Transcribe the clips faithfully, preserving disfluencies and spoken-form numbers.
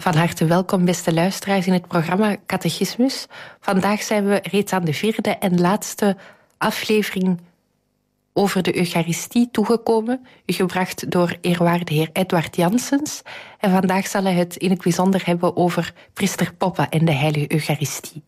Van harte welkom, beste luisteraars, in het programma Catechismus. Vandaag zijn we reeds aan de vierde en laatste aflevering over de Eucharistie toegekomen, gebracht door eerwaarde heer Edward Janssens. En vandaag zal hij het in het bijzonder hebben over priester Poppe en de heilige Eucharistie.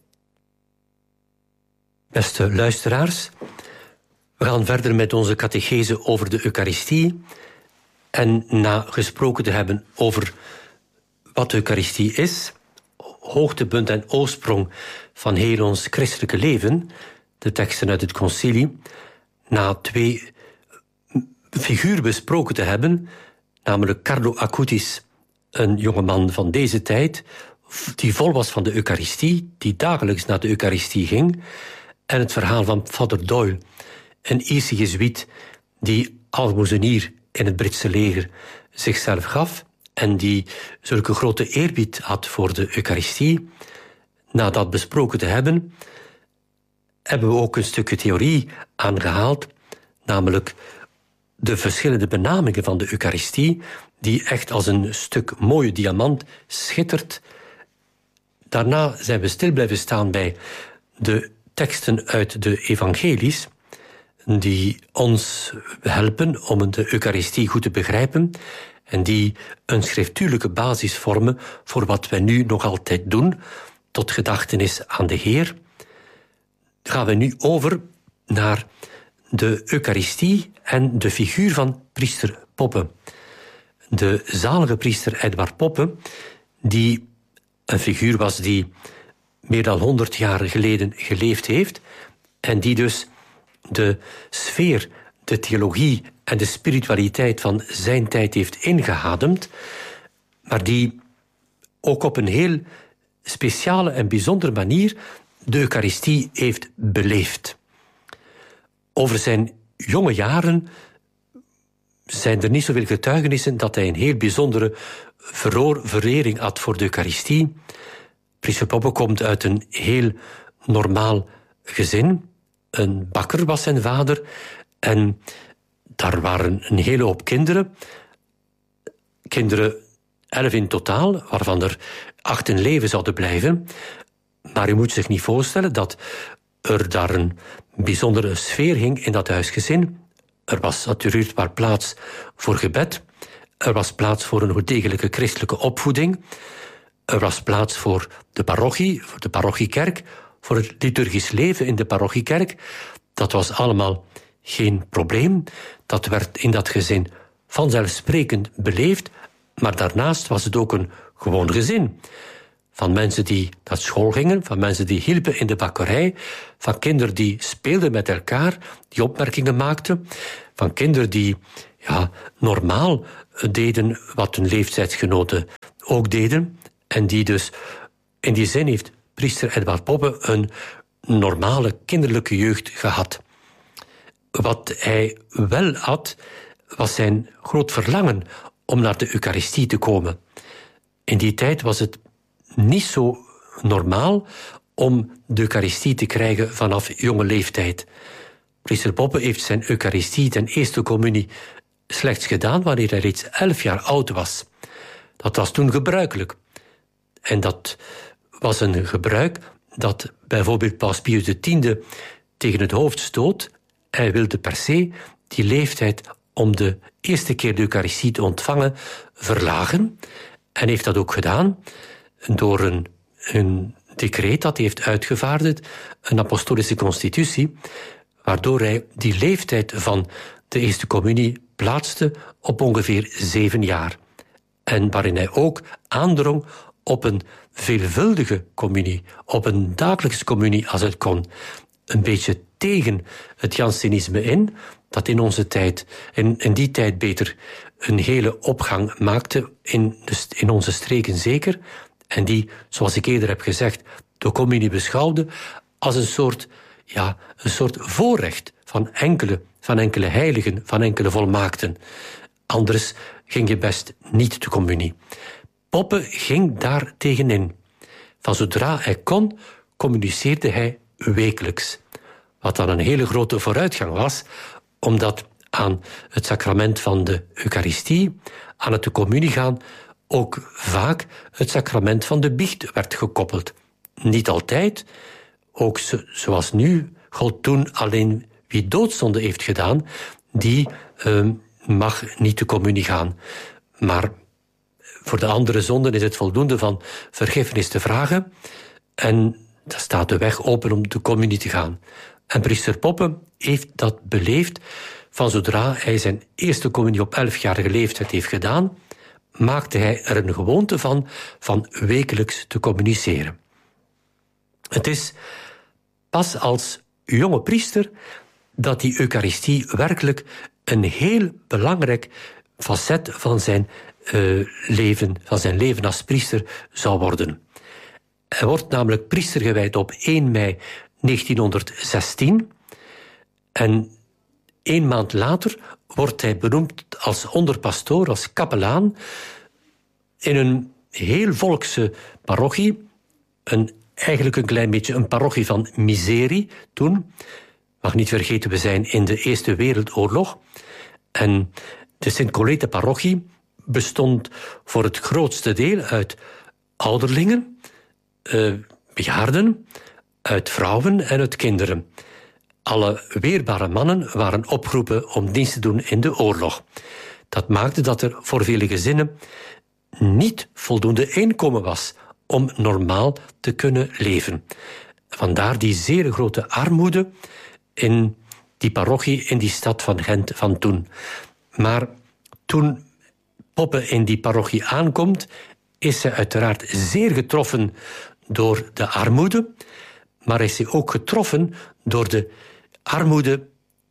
Beste luisteraars, we gaan verder met onze catechese over de Eucharistie. En na gesproken te hebben over wat de Eucharistie is, hoogtepunt en oorsprong van heel ons christelijke leven, de teksten uit het concilie, na twee figuren besproken te hebben, namelijk Carlo Acutis, een jongeman van deze tijd, die vol was van de Eucharistie, die dagelijks naar de Eucharistie ging, en het verhaal van Vader Doyle, een Ierse jezuïet die aalmoezenier in het Britse leger zichzelf gaf en die zulke grote eerbied had voor de Eucharistie. Na dat besproken te hebben, hebben we ook een stukje theorie aangehaald, namelijk de verschillende benamingen van de Eucharistie, die echt als een stuk mooie diamant schittert. Daarna zijn we stil blijven staan bij de teksten uit de evangelies, die ons helpen om de Eucharistie goed te begrijpen en die een schriftuurlijke basis vormen voor wat wij nu nog altijd doen, tot gedachtenis aan de Heer. Gaan we nu over naar de Eucharistie en de figuur van priester Poppe. De zalige priester Edward Poppe, die een figuur was die meer dan honderd jaar geleden geleefd heeft en die dus de sfeer, de theologie en de spiritualiteit van zijn tijd heeft ingehademd, maar die ook op een heel speciale en bijzondere manier de Eucharistie heeft beleefd. Over zijn jonge jaren zijn er niet zoveel getuigenissen dat hij een heel bijzondere verering had voor de Eucharistie. Priester Poppe komt uit een heel normaal gezin. Een bakker was zijn vader en daar waren een hele hoop kinderen. Kinderen, elf in totaal, waarvan er acht in leven zouden blijven. Maar u moet zich niet voorstellen dat er daar een bijzondere sfeer hing in dat huisgezin. Er was natuurlijk maar plaats voor gebed. Er was plaats voor een goed degelijke christelijke opvoeding. Er was plaats voor de parochie, voor de parochiekerk, voor het liturgisch leven in de parochiekerk. Dat was allemaal geen probleem. Dat werd in dat gezin vanzelfsprekend beleefd. Maar daarnaast was het ook een gewoon gezin. Van mensen die naar school gingen, van mensen die hielpen in de bakkerij, van kinderen die speelden met elkaar, die opmerkingen maakten, van kinderen die ja, normaal deden wat hun leeftijdsgenoten ook deden, en die dus in die zin heeft priester Edward Poppe een normale kinderlijke jeugd gehad. Wat hij wel had, was zijn groot verlangen om naar de Eucharistie te komen. In die tijd was het niet zo normaal om de Eucharistie te krijgen vanaf jonge leeftijd. Priester Poppe heeft zijn Eucharistie ten eerste communie slechts gedaan wanneer hij reeds elf jaar oud was. Dat was toen gebruikelijk. En dat was een gebruik dat bijvoorbeeld Paus Pius X tegen het hoofd stoot. Hij wilde per se die leeftijd om de eerste keer de Eucharistie te ontvangen verlagen. En heeft dat ook gedaan door een, een decreet dat hij heeft uitgevaardigd, een apostolische constitutie, waardoor hij die leeftijd van de eerste communie plaatste op ongeveer zeven jaar. En waarin hij ook aandrong op een veelvuldige communie, op een dagelijkse communie als het kon. Een beetje tegen het Jansenisme in, dat in onze tijd, in, in die tijd beter een hele opgang maakte, in, de, in onze streken zeker, en die, zoals ik eerder heb gezegd, de communie beschouwde als een soort, ja, een soort voorrecht van enkele, van enkele heiligen, van enkele volmaakten. Anders ging je best niet de communie. Poppe ging daar tegenin. Van zodra hij kon, communiceerde hij wekelijks. Wat dan een hele grote vooruitgang was, omdat aan het sacrament van de Eucharistie, aan het de communie gaan, ook vaak het sacrament van de biecht werd gekoppeld. Niet altijd, ook zoals nu, gold toen alleen wie doodzonde heeft gedaan, die uh, mag niet de communie gaan. Maar voor de andere zonden is het voldoende van vergiffenis te vragen en dan staat de weg open om de communie te gaan. En priester Poppe heeft dat beleefd van zodra hij zijn eerste communie op elfjarige leeftijd heeft gedaan, maakte hij er een gewoonte van, van wekelijks te communiceren. Het is pas als jonge priester dat die Eucharistie werkelijk een heel belangrijk facet van zijn, uh, leven, van zijn leven als priester zou worden. Hij wordt namelijk priester gewijd op één mei negentienhonderdzestien en één maand later wordt hij benoemd als onderpastoor, als kapelaan in een heel volkse parochie, een, eigenlijk een klein beetje een parochie van miserie toen. Mag niet vergeten, we zijn in de Eerste Wereldoorlog. En de Sint-Coleta-parochie bestond voor het grootste deel uit ouderlingen, uh, bejaarden, uit vrouwen en uit kinderen. Alle weerbare mannen waren opgeroepen om dienst te doen in de oorlog. Dat maakte dat er voor vele gezinnen niet voldoende inkomen was om normaal te kunnen leven. Vandaar die zeer grote armoede in die parochie, in die stad van Gent van toen. Maar toen Poppe in die parochie aankomt, is ze uiteraard zeer getroffen door de armoede, maar is ze ook getroffen door de armoede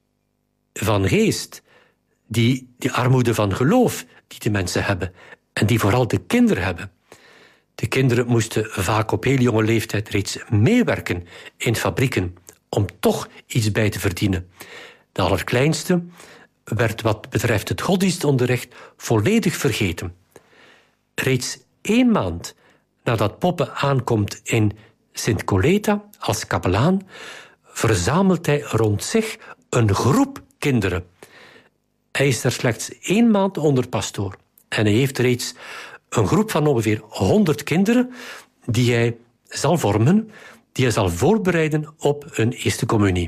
van geest, die, die armoede van geloof die de mensen hebben en die vooral de kinderen hebben. De kinderen moesten vaak op heel jonge leeftijd reeds meewerken in fabrieken om toch iets bij te verdienen. De allerkleinste werd wat betreft het godsdienstonderricht volledig vergeten. Reeds één maand nadat Poppe aankomt in Sint-Coleta als kapelaan, verzamelt hij rond zich een groep kinderen. Hij is daar slechts één maand onderpastoor en hij heeft reeds een groep van ongeveer honderd kinderen die hij zal vormen, die hij zal voorbereiden op een eerste communie.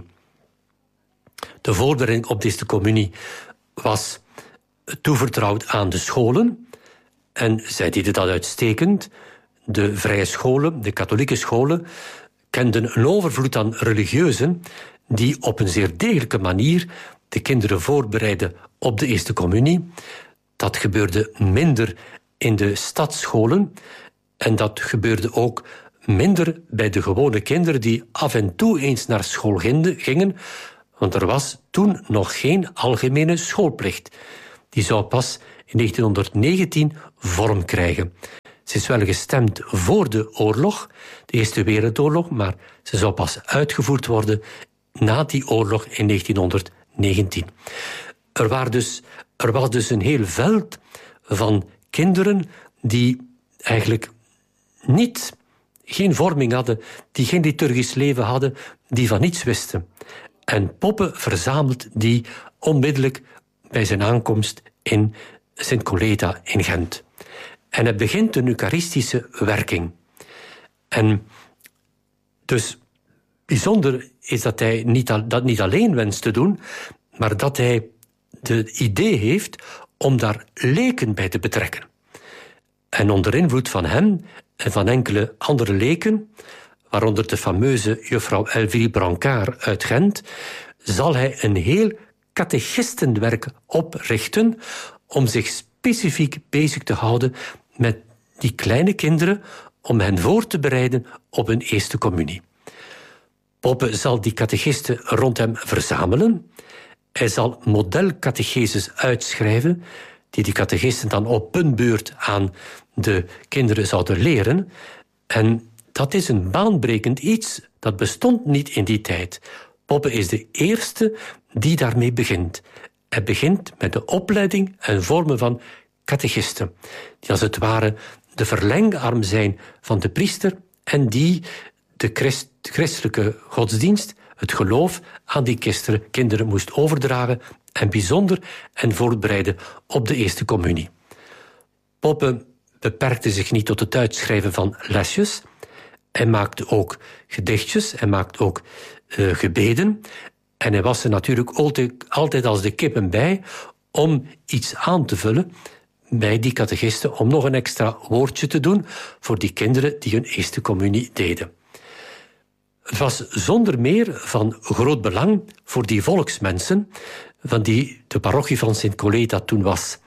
De voorbereiding op deze communie was toevertrouwd aan de scholen en zij deden dat uitstekend. De vrije scholen, de katholieke scholen, kenden een overvloed aan religieuzen die op een zeer degelijke manier de kinderen voorbereiden op de eerste communie. Dat gebeurde minder in de stadsscholen en dat gebeurde ook minder bij de gewone kinderen die af en toe eens naar school gingen, want er was toen nog geen algemene schoolplicht. Die zou pas in negentienhonderdnegentien vorm krijgen. Ze is wel gestemd voor de oorlog, de Eerste Wereldoorlog, maar ze zou pas uitgevoerd worden na die oorlog in negentienhonderdnegentien. Er, waren dus, er was dus een heel veld van kinderen die eigenlijk niet, geen vorming hadden, die geen liturgisch leven hadden, die van niets wisten. En Poppe verzamelt die onmiddellijk bij zijn aankomst in Sint-Coleta in Gent. En het begint een eucharistische werking. En dus bijzonder is dat hij niet, dat niet alleen wenst te doen, maar dat hij het idee heeft om daar leken bij te betrekken. En onder invloed van hem en van enkele andere leken, waaronder de fameuze juffrouw Elvire Brancard uit Gent, zal hij een heel catechistenwerk oprichten om zich specifiek bezig te houden met die kleine kinderen, om hen voor te bereiden op een eerste communie. Poppe zal die catechisten rond hem verzamelen. Hij zal modelcatecheses uitschrijven, die die catechisten dan op hun beurt aan de kinderen zouden leren. En dat is een baanbrekend iets. Dat bestond niet in die tijd. Poppe is de eerste die daarmee begint. Hij begint met de opleiding en vormen van catechisten, die als het ware de verlengarm zijn van de priester en die de christ, christelijke godsdienst, het geloof aan die kinderen, kinderen moest overdragen en bijzonder en voorbereiden op de eerste communie. Poppe beperkte zich niet tot het uitschrijven van lesjes. Hij maakte ook gedichtjes, hij maakte ook uh, gebeden. En hij was er natuurlijk altijd, altijd als de kippen bij om iets aan te vullen bij die catechisten, om nog een extra woordje te doen voor die kinderen die hun eerste communie deden. Het was zonder meer van groot belang voor die volksmensen van die de parochie van Sint Coleta toen was.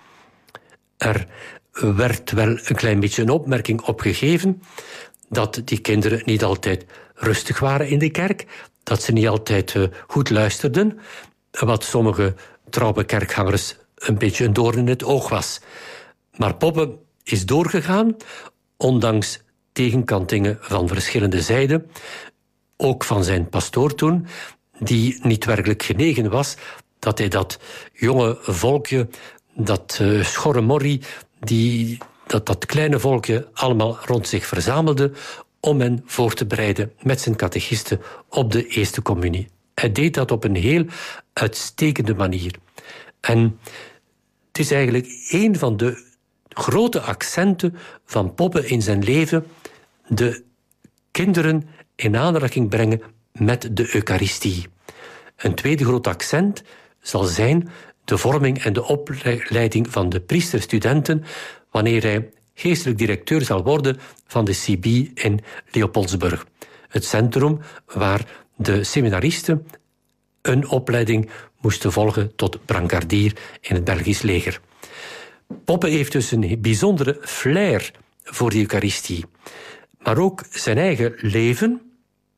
Er werd wel een klein beetje een opmerking op gegeven dat die kinderen niet altijd rustig waren in de kerk, dat ze niet altijd uh, goed luisterden, wat sommige trouwe kerkgangers een beetje een doorn in het oog was. Maar Poppe is doorgegaan, ondanks tegenkantingen van verschillende zijden, ook van zijn pastoor toen, die niet werkelijk genegen was dat hij dat jonge volkje, dat uh, schorre morrie, die, dat, dat kleine volkje allemaal rond zich verzamelde om hen voor te bereiden met zijn catechisten op de eerste communie. Hij deed dat op een heel uitstekende manier. En het is eigenlijk een van de grote accenten van Poppe in zijn leven, de kinderen in aanraking brengen met de Eucharistie. Een tweede groot accent zal zijn de vorming en de opleiding van de priesterstudenten wanneer hij geestelijk directeur zal worden van de C B in Leopoldsburg. Het centrum waar de seminaristen een opleiding moesten volgen tot brancardier in het Belgisch leger. Poppe heeft dus een bijzondere flair voor de Eucharistie. Maar ook zijn eigen leven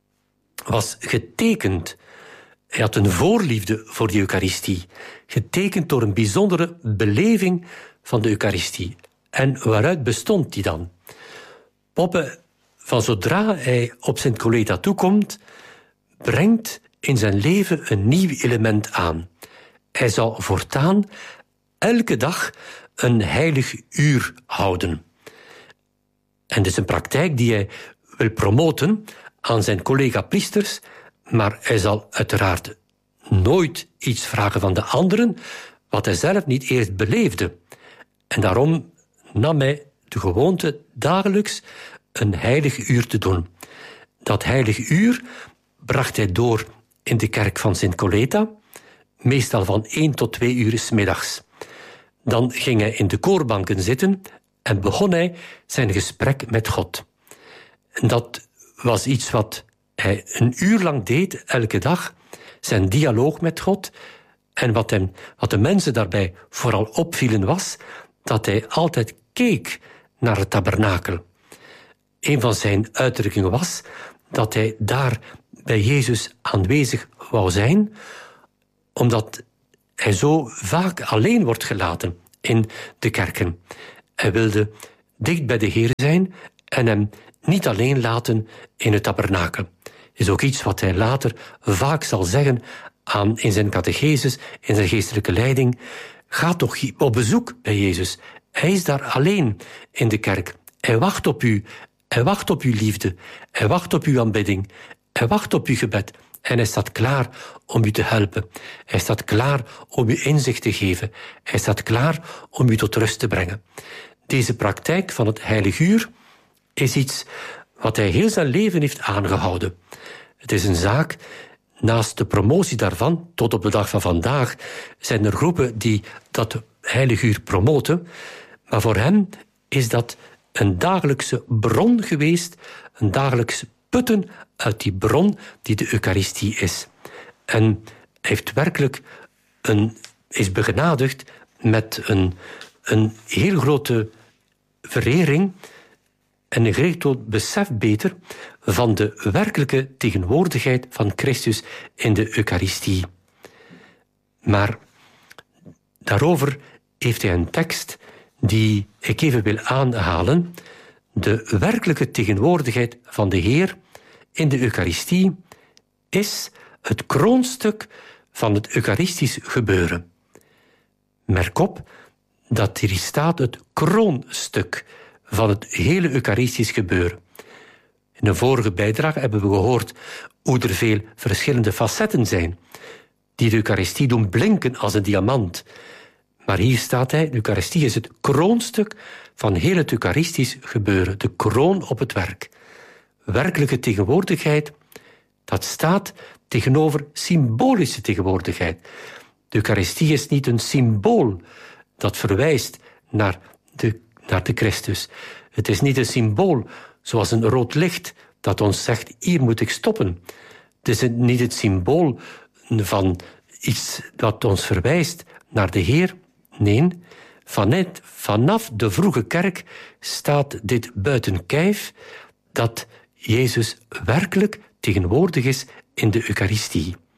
was getekend. Hij had een voorliefde voor de Eucharistie, getekend door een bijzondere beleving van de Eucharistie. En waaruit bestond die dan? Poppe, van zodra hij op Sint Coleta toekomt, brengt in zijn leven een nieuw element aan. Hij zal voortaan elke dag een heilig uur houden. En dit is een praktijk die hij wil promoten aan zijn collega-priesters, maar hij zal uiteraard nooit iets vragen van de anderen wat hij zelf niet eerst beleefde. En daarom nam hij de gewoonte dagelijks een heilig uur te doen. Dat heilig uur bracht hij door in de kerk van Sint Coleta, meestal van één tot twee uur 's middags. Dan ging hij in de koorbanken zitten en begon hij zijn gesprek met God. En dat was iets wat hij een uur lang deed, elke dag, zijn dialoog met God. En wat, hem, wat de mensen daarbij vooral opvielen was dat hij altijd keek naar het tabernakel. Een van zijn uitdrukkingen was dat hij daar bij Jezus aanwezig wou zijn, omdat hij zo vaak alleen wordt gelaten in de kerken. Hij wilde dicht bij de Heer zijn en hem niet alleen laten in het tabernakel. Is ook iets wat hij later vaak zal zeggen aan, in zijn catecheses, in zijn geestelijke leiding. Ga toch op bezoek bij Jezus. Hij is daar alleen in de kerk. Hij wacht op u. Hij wacht op uw liefde. Hij wacht op uw aanbidding. Hij wacht op uw gebed. En hij staat klaar om u te helpen. Hij staat klaar om u inzicht te geven. Hij staat klaar om u tot rust te brengen. Deze praktijk van het heilig uur is iets wat hij heel zijn leven heeft aangehouden. Het is een zaak, naast de promotie daarvan, tot op de dag van vandaag, zijn er groepen die dat heilig uur promoten. Maar voor hem is dat een dagelijkse bron geweest, een dagelijks putten uit die bron die de Eucharistie is. En hij heeft werkelijk een, is begenadigd met een, een heel grote verering en een heel groot besef beter van de werkelijke tegenwoordigheid van Christus in de Eucharistie. Maar daarover heeft hij een tekst die ik even wil aanhalen. De werkelijke tegenwoordigheid van de Heer in de Eucharistie is het kroonstuk van het Eucharistisch gebeuren. Merk op dat hier staat het kroonstuk van het hele Eucharistisch gebeuren. In een vorige bijdrage hebben we gehoord hoe er veel verschillende facetten zijn die de Eucharistie doen blinken als een diamant. Maar hier staat hij, de Eucharistie is het kroonstuk van heel het Eucharistisch gebeuren, de kroon op het werk. Werkelijke tegenwoordigheid, dat staat tegenover symbolische tegenwoordigheid. De Eucharistie is niet een symbool dat verwijst naar de, naar de Christus. Het is niet een symbool zoals een rood licht dat ons zegt, hier moet ik stoppen. Het is niet het symbool van iets dat ons verwijst naar de Heer. Nee, vanuit, vanaf de vroege kerk staat dit buiten kijf dat Jezus werkelijk tegenwoordig is in de Eucharistie.